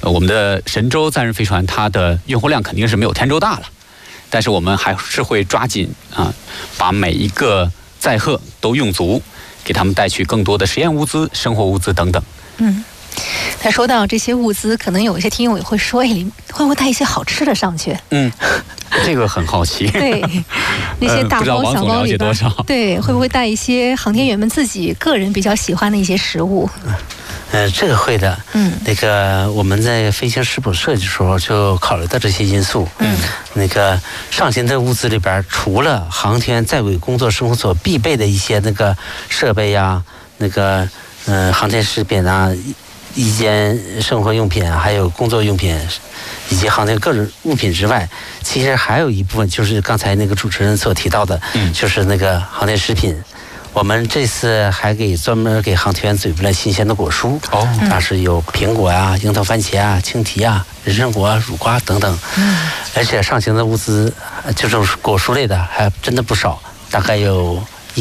我们的神舟载人飞船它的运货量肯定是没有天舟大了，但是我们还是会抓紧把每一个载荷都用足，给他们带去更多的实验物资、生活物资等等。 那说到这些物资，可能有一些听友也会说，会不会带一些好吃的上去？ 这个很好奇。 对，那些大包小包里边，对，会不会带一些航天员们自己个人比较喜欢的一些食物？ 这个会的。那个我们在飞行食谱设计的时候就考虑到这些因素。那个上行的物资里边，除了航天在轨工作生活所必备的一些那个设备呀，那个航天食品啊，一间生活用品，还有工作用品，以及航天各种物品之外，其实还有一部分就是刚才那个主持人所提到的，就是那个航天食品。我们这次还专门给航天员准备了新鲜的果蔬，那是有苹果啊、樱桃、番茄啊、青提啊、人参果、乳瓜等等。而且上行的物资，这种果蔬类的还真的不少，大概有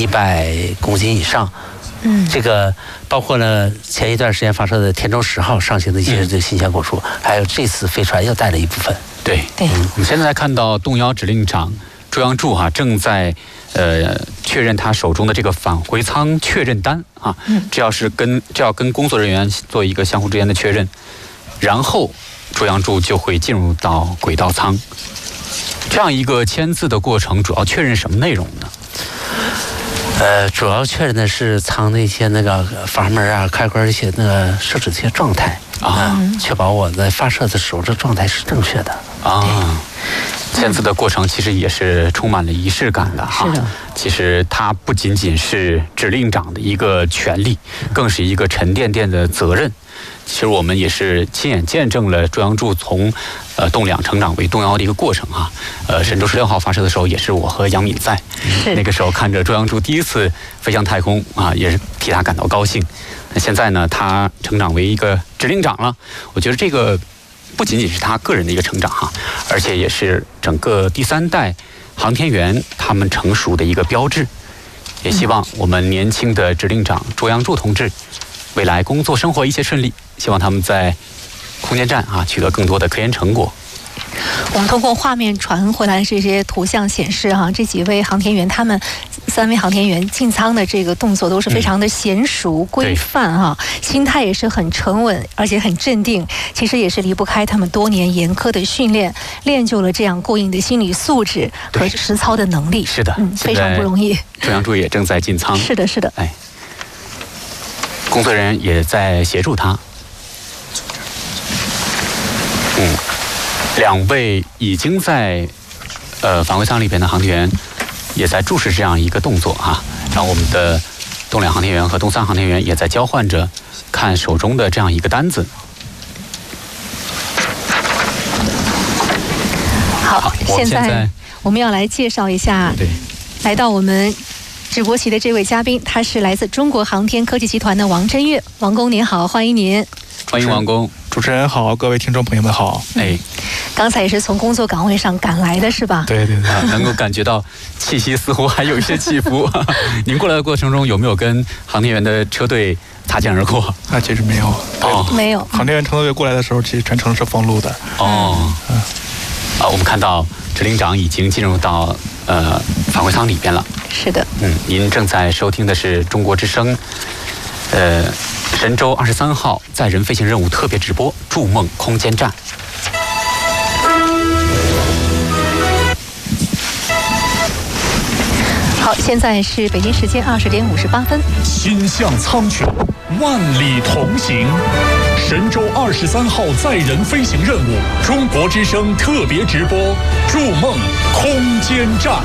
100公斤以上。这个包括了前一段时间发射的天舟10号上行的一些这新鲜果蔬，还有这次飞船又带了一部分。 对，我们现在看到动幺指令长周阳柱正在确认他手中的这个返回舱确认单这要跟工作人员做一个相互之间的确认，然后周阳柱就会进入到轨道舱。这样一个签字的过程，主要确认什么内容呢？ 主要确认的是舱的一些那个阀门啊、开关一些那个设置的一些状态确保我在发射的时候这状态是正确的签字的过程其实也是充满了仪式感的是的。 其实它不仅仅是指令长的一个权利，更是一个沉甸甸的责任。其实我们也是亲眼见证了周阳柱从动2成长为动1的一个过程神舟16号发射的时候，也是我和杨敏在，那个时候看着周阳柱第一次飞向太空也是替他感到高兴。那现在呢，他成长为一个指令长了，我觉得这个不仅仅是他个人的一个成长而且也是整个第3代航天员他们成熟的一个标志。也希望我们年轻的指令长周阳柱同志未来工作生活一切顺利，希望他们在空间站取得更多的科研成果。 我们通过画面传回来的这些图像显示这几位航天员，他们3位航天员进舱的这个动作都是非常的娴熟规范心态也是很沉稳，而且很镇定。其实也是离不开他们多年严苛的训练，练就了这样过硬的心理素质和实操的能力。 是的， 非常不容易。 周阳柱也正在进舱。 是的，是的。 工作人员也在协助他。2位已经在返回舱里边的航天员也在注视这样一个动作然后我们的动2航天员和动3航天员也在交换着看手中的这样一个单子。 好，现在我们要来介绍一下来到我们直播席的这位嘉宾，他是来自中国航天科技集团的王真岳。王工您好，欢迎您。 欢迎王工。 主持人好，各位听众朋友们好。 刚才也是从工作岗位上赶来的是吧？ 对， 能够感觉到气息似乎还有一些起伏。您过来的过程中有没有跟航天员的车队擦肩而过？ 那其实没有。 没有。 航天员乘坐队过来的时候，其实全程是封路的。 我们看到指令长已经进入到返回舱里边了。 是的。 您正在收听的是中国之声神舟23号载人飞行任务特别直播筑梦空间站。 好，现在是北京时间20点58分。 心向苍穹，万里同行。神舟23号载人飞行任务，中国之声特别直播筑梦空间站。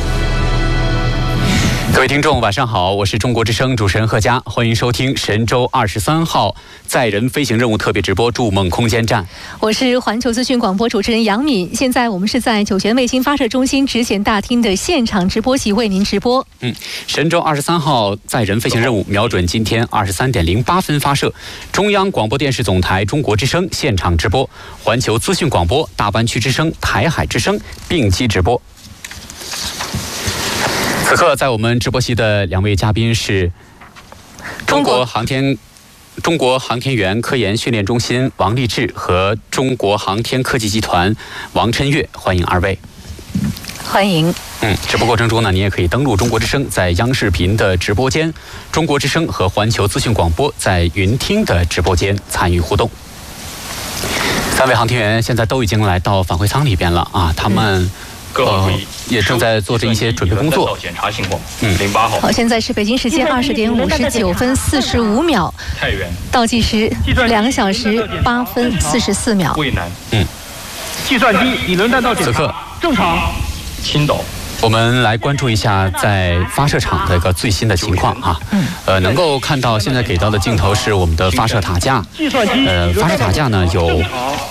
各位听众晚上好，我是中国之声主持人贺佳，欢迎收听神舟23号载人飞行任务特别直播筑梦空间站。 我是环球资讯广播主持人杨敏，现在我们是在酒泉卫星发射中心指显大厅的现场直播席为您直播。 神舟23号载人飞行任务瞄准今天23点08分发射，中央广播电视总台中国之声现场直播，环球资讯广播、大湾区之声、台海之声并机直播。此刻在我们直播席的2位嘉宾是中国航天中国航天员科研训练中心王立志和中国航天科技集团王琛岳，欢迎二位。 欢迎。 直播过程中呢，你也可以登录中国之声在央视频的直播间，中国之声和环球资讯广播在云听的直播间参与互动。3位航天员现在都已经来到返回舱里边了啊，他们也正在做着一些准备工作。 检查情况。08号。 好，现在是北京时间20点59分45秒， 太原。 倒计时2小时8分44秒。 渭南。 计算机底轮弹道检查正常。 青岛。 我们来关注一下在发射场的一个最新的情况啊。能够看到现在给到的镜头是我们的发射塔架。发射塔架呢有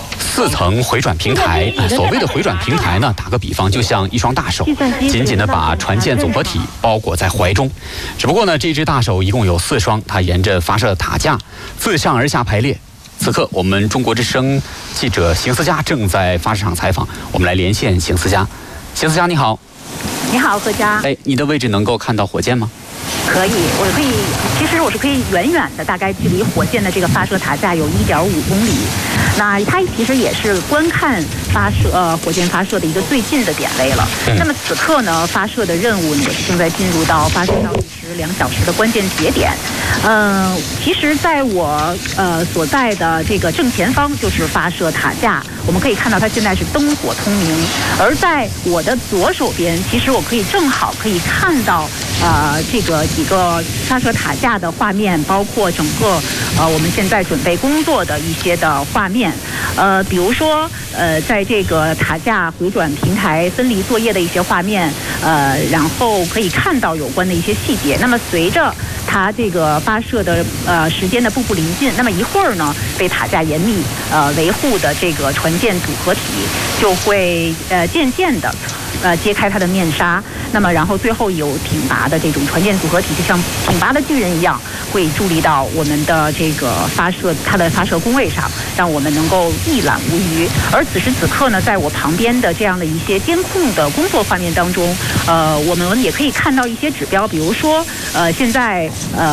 4层回转平台。所谓的回转平台呢，打个比方，就像一双大手，紧紧地把船舰组合体包裹在怀中。只不过呢，这只大手一共有4双，它沿着发射塔架自上而下排列。此刻，我们中国之声记者邢思佳正在发射场采访，我们来连线邢思佳。邢思佳，你好。 你好，何佳。 你的位置能够看到火箭吗？ 可以，其实我是可以远远的，大概距离火箭的这个发射塔架有1.5公里。那它其实也是观看火箭发射的一个最近的点位了。那么此刻呢，发射的任务也正在进入到发射倒计时2小时的关键节点。其实在我所在的这个正前方就是发射塔架，我们可以看到它现在是灯火通明。而在我的左手边，其实我正好可以看到这个几个发射塔架的画面，包括整个我们现在准备工作的一些的画面。比如说在这个塔架回转平台分离作业的一些画面，然后可以看到有关的一些细节。那么随着它这个发射的时间的步步临近，那么一会儿呢，被塔架严密维护的这个船舰组合体就会渐渐的揭开它的面纱。那么然后最后有挺拔的这种船舰组合体，就像挺拔的巨人一样，会伫立到我们的这个它的发射工位上，让我们能够一览无余。而此时此刻呢，在我旁边的这样的一些监控的工作画面当中，我们也可以看到一些指标，比如说现在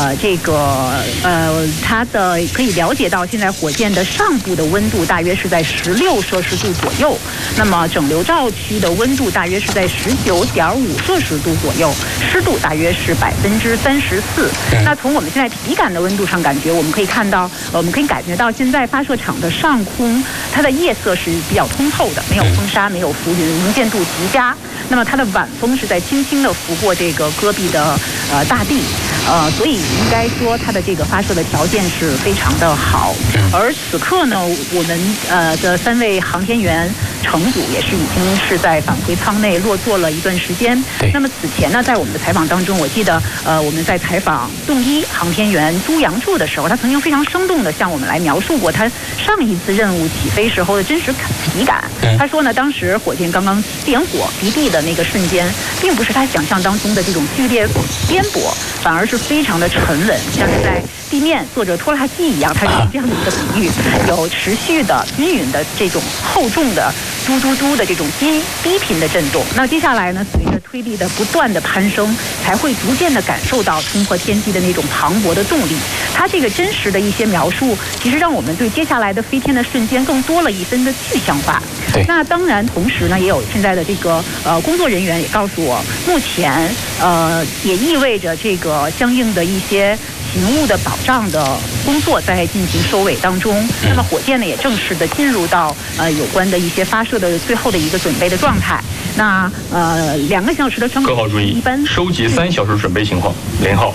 它的可以了解到现在火箭的上部的温度大约是在16摄氏度左右，那么整流罩区的温度大约是在19.5摄氏度左右，湿度大约是34%。那从我们现在体感的温度上感觉，我们可以感觉到现在发射场的上空，它的夜色是比较通透的，没有风沙，没有浮云，能见度极佳。那么它的晚风是在轻轻地拂过这个戈壁的大地，所以应该说它的这个发射的条件是非常的好。而此刻呢，我们的3位航天员乘组也是已经是在返回舱内落座了一段时间。那么此前呢，在我们的采访当中，我记得我们在采访动1航天员朱杨柱的时候，他曾经非常生动地向我们来描述过他上一次任务起飞时候的真实体感。他说呢，当时火箭刚刚点火离地的那个瞬间，并不是他想象当中的这种剧烈颠簸，反而是非常的沉稳，像是在地面坐着拖拉机一样。他有这样的一个比喻，有持续的均匀的这种厚重的嘟嘟嘟的这种低频的震动。那接下来呢，随着推力的不断的攀升，才会逐渐的感受到冲破天际的那种磅礴的动力。它这个真实的一些描述，其实让我们对接下来的飞天的瞬间更多了一分的具象化。那当然，同时呢，也有现在的这个工作人员也告诉我，目前也意味着这个相应的一些勤务的保障的工作在进行收尾当中。那么火箭呢，也正式的进入到有关的一些发射的最后的一个准备的状态。那2个小时的各号注意，收集3小时准备情况。0号。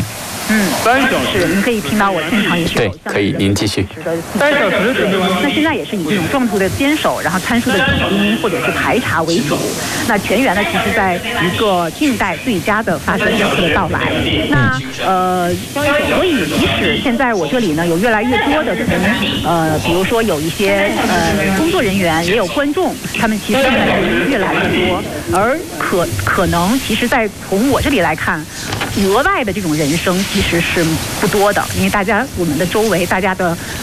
3小时， 您可以听到我现场也是对，可以，您继续。 3小时准备完成。 那现在也是以这种状态的坚守，然后参数的紧盯或者是排查为主。那全员呢，其实在一个近代最佳的发射时刻的到来。那所以即使现在我这里呢有越来越多的比如说有一些工作人员，也有观众，他们其实呢也越来越多，而可能其实在从我这里来看，额外的这种人声其实是不多的，因为我们的周围大家的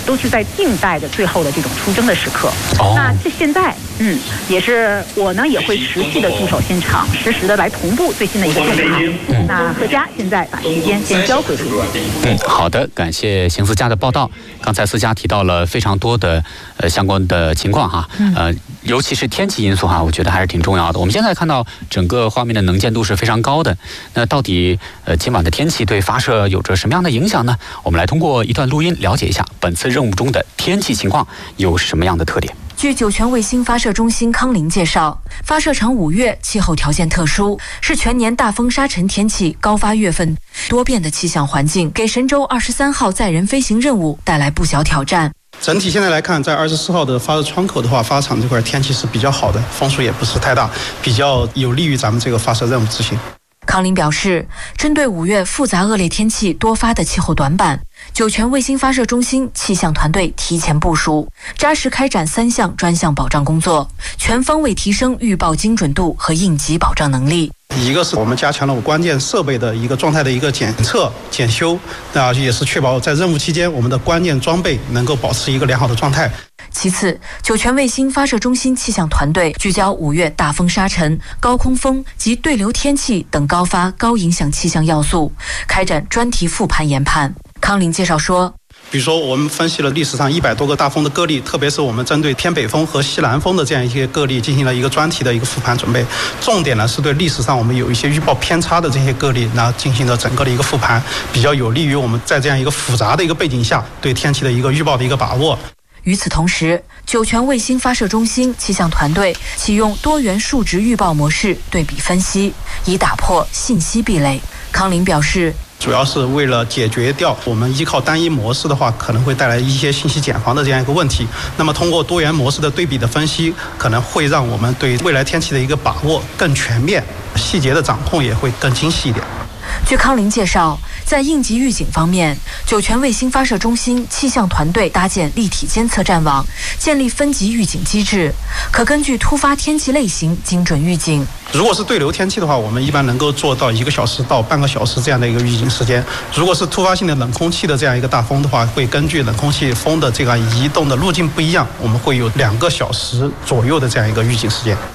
都是在静待着最后的这种出征的时刻。那这现在，也是我呢也会持续的驻守现场，实时的来同步最新的一个动态。那何佳现在把时间先交回主持。 好的，感谢邢思佳的报道。刚才思佳提到了非常多的相关的情况哈，尤其是天气因素哈，我觉得还是挺重要的。我们现在看到整个画面的能见度是非常高的，那到底今晚的天气对发射有着什么样的影响呢？我们来通过一段录音了解一下本次任务中的天气情况有什么样的特点。 据酒泉卫星发射中心康林介绍，发射场5月气候条件特殊，是全年大风沙尘天气高发月份，多变的气象环境给神舟23号载人飞行任务带来不小挑战。 整体现在来看，在24号的发射窗口的话，发射场这块天气是比较好的，风速也不是太大，比较有利于咱们这个发射任务执行。 康林表示，针对5月复杂恶劣天气多发的气候短板，酒泉卫星发射中心气象团队提前部署，扎实开展3项专项保障工作，全方位提升预报精准度和应急保障能力。 一个是我们加强了关键设备的一个状态的一个检测检修，也是确保在任务期间我们的关键装备能够保持一个良好的状态。 其次，酒泉卫星发射中心气象团队聚焦5月大风沙尘、高空风及对流天气等高发高影响气象要素，开展专题复盘研判。康林介绍说， 比如说我们分析了历史上100多个大风的个例，特别是我们针对偏北风和西南风的这样一些个例进行了一个专题的一个复盘准备，重点呢是对历史上我们有一些预报偏差的这些个例进行了整个的一个复盘，比较有利于我们在这样一个复杂的一个背景下对天气的一个预报的一个把握。 与此同时，酒泉卫星发射中心气象团队启用多元数值预报模式对比分析，以打破信息壁垒。康林表示， 主要是为了解决掉我们依靠单一模式的话可能会带来一些信息茧房的这样一个问题，那么通过多元模式的对比的分析，可能会让我们对未来天气的一个把握更全面，细节的掌控也会更精细一点。 据康林介绍，在应急预警方面，酒泉卫星发射中心气象团队搭建立体监测站网，建立分级预警机制，可根据突发天气类型精准预警。 如果是对流天气的话，我们一般能够做到1个小时到半个小时这样的一个预警时间。如果是突发性的冷空气的这样一个大风的话，会根据冷空气风的这个移动的路径不一样，我们会有2个小时左右的这样一个预警时间。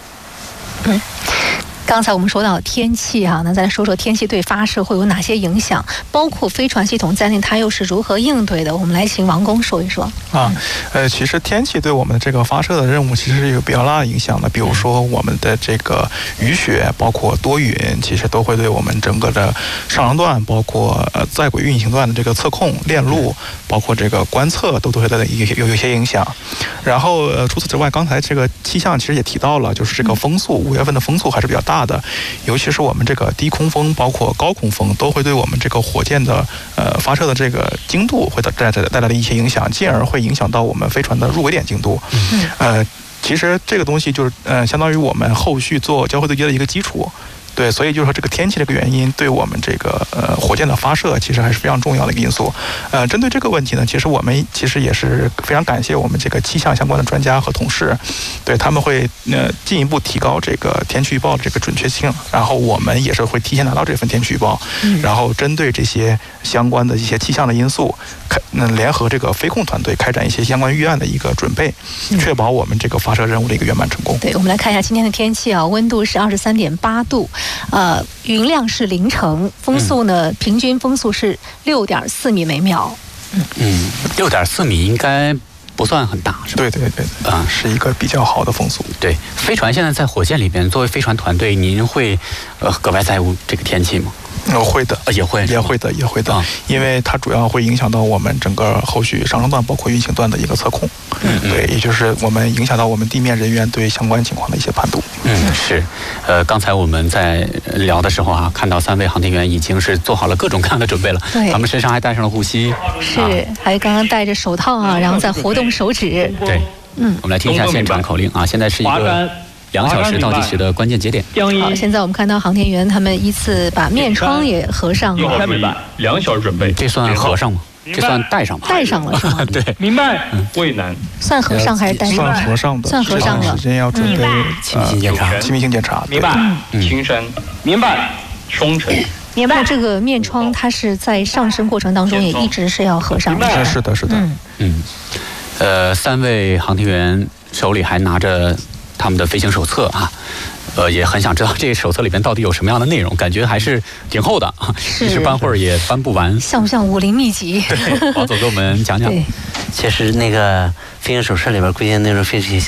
刚才我们说到天气哈，那再来说说天气对发射会有哪些影响，包括飞船系统在内，它又是如何应对的？我们来请王工说一说。 其实天气对我们的这个发射的任务其实是有比较大的影响的。比如说我们的这个雨雪，包括多云，其实都会对我们整个的上升段，包括在轨运行段的这个测控、链路，包括这个观测都会有一些影响。然后除此之外，刚才这个气象其实也提到了，就是这个风速，5月份的风速还是比较大的，尤其是我们这个低空风，包括高空风，都会对我们这个火箭的发射的这个精度会带来的一些影响，进而会影响到我们飞船的入轨点精度。其实这个东西就是相当于我们后续做交会对接的一个基础。对，所以就是说这个天气这个原因对我们这个火箭的发射其实还是非常重要的一个因素。针对这个问题呢，其实我们也是非常感谢我们这个气象相关的专家和同事，对他们会进一步提高这个天气预报的这个准确性，然后我们也是会提前拿到这份天气预报，然后针对这些相关的一些气象的因素，联合这个飞控团队开展一些相关预案的一个准备，确保我们这个发射任务的一个圆满成功。 对，我们来看一下今天的天气啊，温度是23.8度。云量是0成，风速呢，平均风速是6.4米每秒。 6.4米应该不算很大，是吧？ 对，是一个比较好的风速。 对，飞船现在在火箭里边，作为飞船团队，您会格外在乎这个天气吗？ 会的，也会的，因为它主要会影响到我们整个后续上升段包括运行段的一个测控。对，也就是我们影响到我们地面人员对相关情况的一些判读。 是，刚才我们在聊的时候看到3位航天员已经是做好了各种各样的准备了， 对， 他们身上还带上了护膝， 是，还刚刚戴着手套然后在活动手指。 对，我们来听一下现场口令现在是一个2小时倒计时的关键节点。 好，现在我们看到航天员他们依次把面窗也合上了。 2小时准备， 这算合上吗？这算戴上吗？ 戴上了是吗？ 对， 明白。渭南算合上还是戴上？ 算合上的， 算合上了。 时间要准备气密性检查， 气密性检查。 明白。青山，明白。双城， 明白。这个面窗它是在上升过程当中也一直是要合上的。 是的。 3位航天员手里还拿着他们的飞行手册啊。也很想知道这个手册里边到底有什么样的内容，感觉还是挺厚的啊，一时半会儿也搬不完。 像不像武林秘籍？ 对，王总给我们讲讲。 其实那个飞行手册里边规定内容非常